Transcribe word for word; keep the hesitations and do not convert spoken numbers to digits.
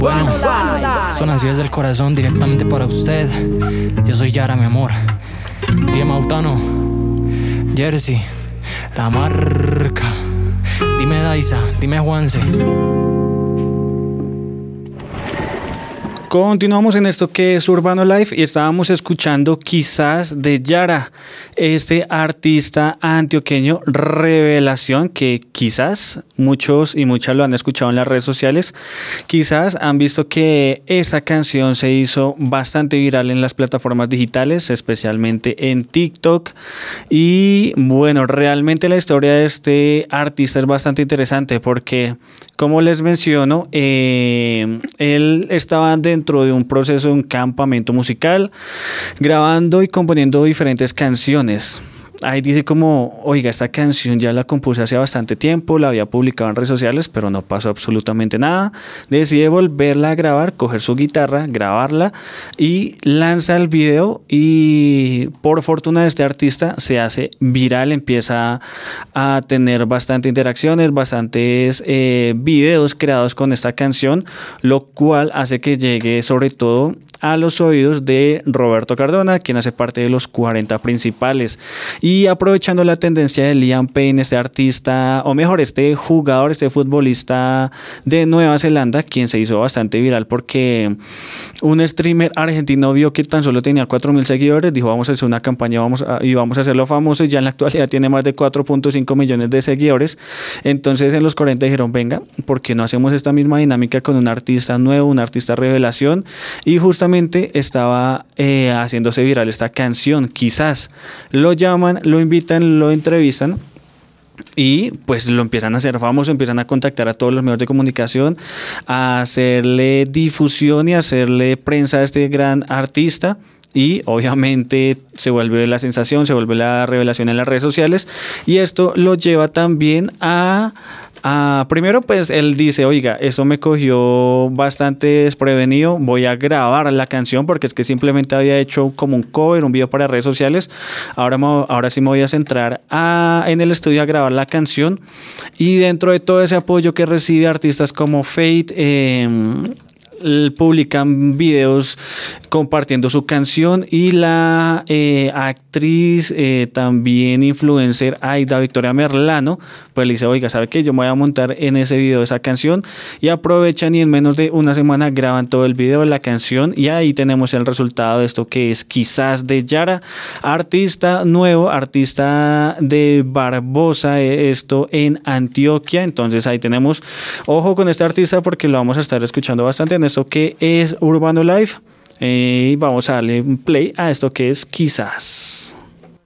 Bueno, son así desde el corazón directamente para usted. Yo soy Yara, mi amor. Dime Mautano, Jersey, La Marca. Dime Daisa, dime Juanse. Continuamos en esto que es Urbano Life y estábamos escuchando Quizás de Yara, este artista antioqueño revelación que quizás muchos y muchas lo han escuchado en las redes sociales, quizás han visto que esta canción se hizo bastante viral en las plataformas digitales, especialmente en TikTok. Y bueno, realmente la historia de este artista es bastante interesante porque, como les menciono, eh, él estaba dentro dentro de un proceso de un campamento musical, grabando y componiendo diferentes canciones. Ahí dice como, oiga, esta canción ya la compuse hace bastante tiempo, la había publicado en redes sociales, pero no pasó absolutamente nada. Decide volverla a grabar, coger su guitarra, grabarla y lanza el video, y por fortuna de este artista se hace viral, empieza a tener bastante interacciones, bastantes eh, videos creados con esta canción, lo cual hace que llegue sobre todo a los oídos de Roberto Cardona, quien hace parte de los cuarenta principales. Y aprovechando la tendencia de Liam Payne, este artista, o mejor, este jugador, este futbolista de Nueva Zelanda, quien se hizo bastante viral porque un streamer argentino vio que tan solo tenía cuatro mil seguidores, dijo vamos a hacer una campaña vamos a, y vamos a hacerlo famoso, y ya en la actualidad tiene más de cuatro punto cinco millones de seguidores. Entonces en los cuarenta dijeron, venga, ¿por qué no hacemos esta misma dinámica con un artista nuevo, un artista revelación? Y justamente estaba eh, haciéndose viral esta canción, Quizás. Lo llaman, lo invitan, lo entrevistan y pues lo empiezan a hacer famoso, empiezan a contactar a todos los medios de comunicación, a hacerle difusión y a hacerle prensa a este gran artista. Y obviamente se vuelve la sensación, se vuelve la revelación en las redes sociales, y esto lo lleva también a, a primero pues él dice, oiga, eso me cogió bastante desprevenido, voy a grabar la canción porque es que simplemente había hecho como un cover, un video para redes sociales, ahora, me, ahora sí me voy a centrar a, en el estudio a grabar la canción. Y dentro de todo ese apoyo que recibe artistas como Fate, eh, publican videos compartiendo su canción, y la eh, actriz eh, también influencer Aida Victoria Merlano pues le dice, oiga, ¿sabe qué? Yo me voy a montar en ese video de esa canción, y aprovechan y en menos de una semana graban todo el video de la canción, y ahí tenemos el resultado de esto que es Quizás de Yara, artista nuevo, artista de Barbosa, esto en Antioquia. Entonces ahí tenemos, ojo con este artista porque lo vamos a estar escuchando bastante en esto que es Urbano Life. Y eh, vamos a darle un play a esto que es Quizás.